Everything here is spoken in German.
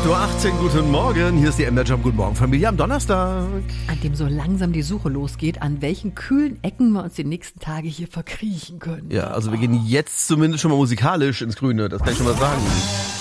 8:18 Uhr, guten Morgen. Hier ist die MDR-Jump. Guten Morgen, Familie am Donnerstag. An dem so langsam die Suche losgeht, an welchen kühlen Ecken wir uns die nächsten Tage hier verkriechen können. Ja, also wir gehen jetzt zumindest schon mal musikalisch ins Grüne, das kann ich schon mal sagen.